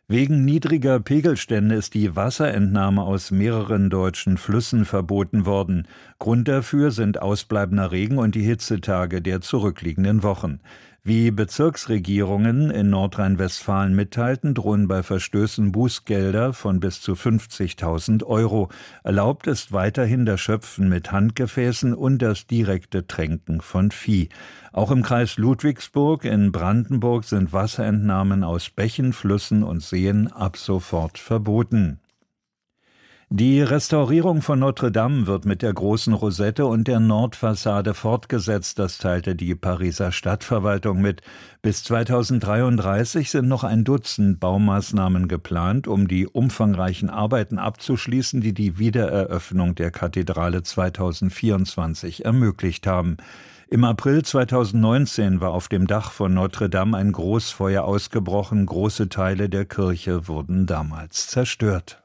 Wegen niedriger Pegelstände ist die Wasserentnahme aus mehreren deutschen Flüssen verboten worden. Grund dafür sind ausbleibender Regen und die Hitzetage der zurückliegenden Wochen. Wie Bezirksregierungen in Nordrhein-Westfalen mitteilten, drohen bei Verstößen Bußgelder von bis zu 50.000 €. Erlaubt ist weiterhin das Schöpfen mit Handgefäßen und das direkte Tränken von Vieh. Auch im Kreis Ludwigsburg in Brandenburg sind Wasserentnahmen aus Bächen, Flüssen und Seen ab sofort verboten. Die Restaurierung von Notre Dame wird mit der großen Rosette und der Nordfassade fortgesetzt, das teilte die Pariser Stadtverwaltung mit. Bis 2033 sind noch ein Dutzend Baumaßnahmen geplant, um die umfangreichen Arbeiten abzuschließen, die die Wiedereröffnung der Kathedrale 2024 ermöglicht haben. Im April 2019 war auf dem Dach von Notre Dame ein Großfeuer ausgebrochen. Große Teile der Kirche wurden damals zerstört.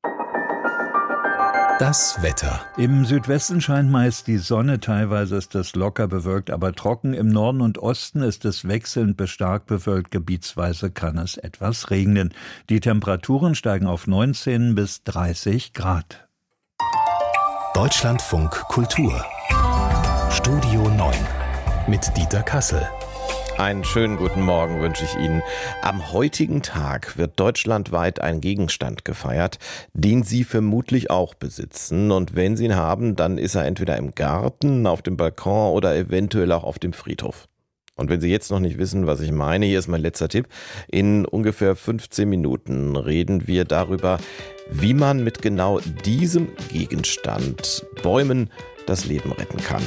Das Wetter. Im Südwesten scheint meist die Sonne, teilweise ist es locker bewölkt, aber trocken. Im Norden und Osten ist es wechselnd bis stark bewölkt, gebietsweise kann es etwas regnen. Die Temperaturen steigen auf 19 bis 30 Grad. Deutschlandfunk Kultur. Studio 9 mit Dieter Kassel. Einen schönen guten Morgen wünsche ich Ihnen. Am heutigen Tag wird deutschlandweit ein Gegenstand gefeiert, den Sie vermutlich auch besitzen. Und wenn Sie ihn haben, dann ist er entweder im Garten, auf dem Balkon oder eventuell auch auf dem Friedhof. Und wenn Sie jetzt noch nicht wissen, was ich meine, hier ist mein letzter Tipp. In ungefähr 15 Minuten reden wir darüber, wie man mit genau diesem Gegenstand Bäumen das Leben retten kann.